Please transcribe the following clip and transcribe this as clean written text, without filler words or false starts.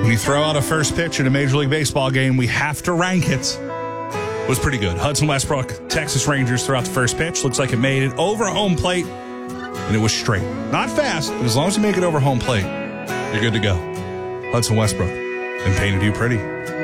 When you throw out a first pitch in a Major League Baseball game, we have to rank it. It was pretty good. Hudson Westbrook, Texas Rangers, threw out the first pitch. Looks like it made it over home plate, and it was straight. Not fast, but as long as you make it over home plate, you're good to go. Hudson Westbrook, and painted you pretty.